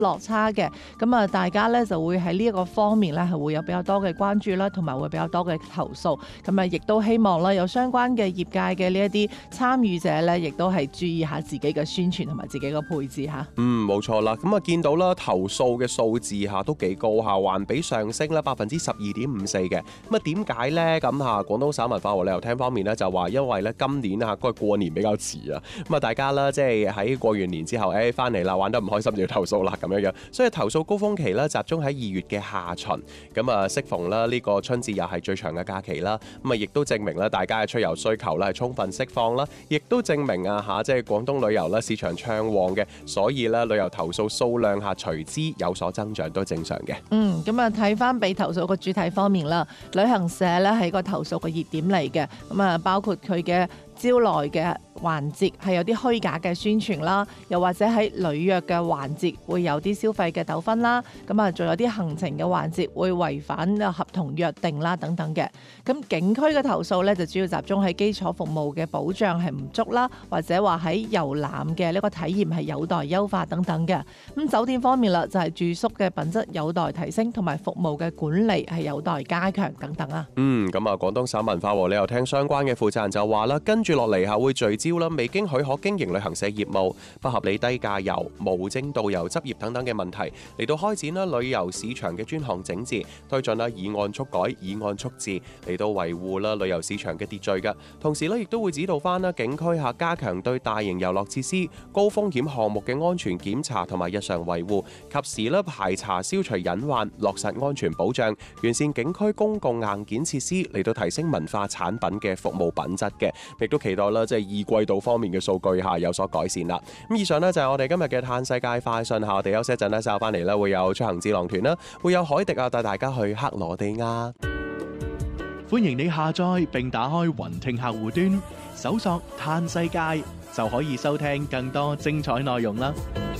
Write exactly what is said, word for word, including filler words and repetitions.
落差嘅。咁啊，大家咧就會喺呢一個方面咧係會有比較多嘅關注啦，同埋會比較多嘅投訴。咁啊，亦都希望啦有相關嘅業界嘅呢一啲參與者咧，亦都係注意下自己嘅宣傳同埋自己嘅配置嚇。 嗯，冇錯啦。咁啊，見到啦投訴嘅數字嚇都幾高嚇，環比上升啦百分之十二點五四嘅。咁啊，點解咧？咁嚇廣東省文化和旅遊廳方面咧就話，因為咧今年啊，嗰個過年比較遲啊，咁啊大家啦即係喺過完年之後，誒翻嚟啦玩得唔開心就要投訴啦咁樣樣，所以投訴高峰期咧集中喺二月嘅下旬。咁啊，適逢啦呢個春節又係最長嘅假期啦，咁啊亦都證明咧大家嘅出遊需求咧係充分釋放啦，亦都證明啊嚇即係廣東旅遊咧市場暢旺嘅，所以咧旅遊投訴數量下隨之有所增長都正常嘅。 嗯，咁啊睇翻被投訴個主體方面啦，旅行社咧係個投訴嘅熱點嚟嘅，咁啊包括佢嘅招來嘅環節係有啲虛假嘅宣傳啦，又或者喺履約嘅環節會有啲消費嘅糾紛啦，咁啊仲有啲行程嘅環節會違反合同約定啦等等嘅。咁景區嘅投訴咧就主要集中喺基礎服務嘅保障係唔足啦，或者話喺遊覽嘅呢個體驗係有待優化等等嘅。咁酒店方面啦，就係住宿嘅品質有待提升，同埋服務嘅管理係有待加強等等啊。 嗯，咁啊廣東省文化和旅遊廳相關嘅負責人就話啦，跟住落嚟下會聚焦啦未經許可經營旅行社業務、不合理低價遊、無證導遊執業等等嘅問題，嚟到開展啦旅遊市場嘅專項整治，推進啦以案促改、以案促治，嚟到維護啦旅遊市場嘅秩序嘅。同時咧，亦都會指導翻啦景區下加強對大型遊樂設施、高風險項目嘅安全檢查同埋日常維護，及時咧排查消除隱患，落實安全保障，完善景區公共硬件設施，嚟到提升文化產品嘅服務品質嘅。亦都期待啦，即係二季度方面嘅數據下有所改善啦。咁以上呢，就係我哋今日嘅嘆世界快訊下，我哋休息一陣呢，稍後翻嚟呢會有出行智囊團啦，會有海迪啊帶大家去克羅地亞。 歡迎你下載並打開雲聽客戶端，搜索嘆世界就可以收聽更多精彩內容啦。